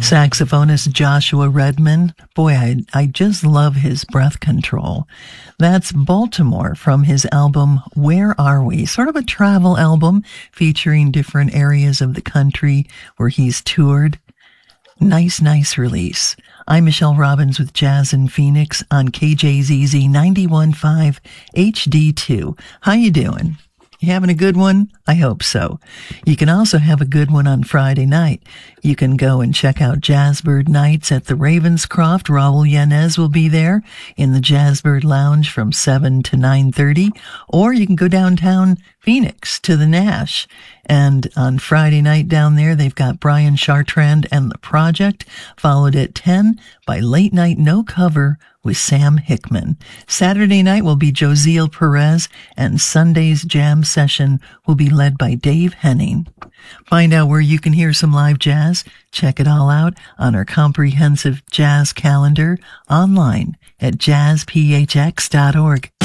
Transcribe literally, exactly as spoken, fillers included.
Saxophonist Joshua Redman. Boy, I, I just love his breath control. That's Baltimore from his album Where Are We? Sort of a travel album featuring different areas of the country where he's toured. Nice, nice release. I'm Michelle Robbins with Jazz in Phoenix on K J Z Z ninety-one point five H D two. How you doing? You having a good one? I hope so. You can also have a good one on Friday night. You can go and check out Jazzbird Nights at the Ravenscroft. Raul Yanez will be there in the Jazzbird Lounge from seven to nine thirty. Or you can go downtown Phoenix to the Nash. And on Friday night down there, they've got Brian Chartrand and The Project, followed at ten by Late Night No Cover with Sam Hickman. Saturday night will be Josiel Perez, and Sunday's jam session will be led by Dave Henning. Find out where you can hear some live jazz. Check it all out on our comprehensive jazz calendar online at jazz p h x dot org.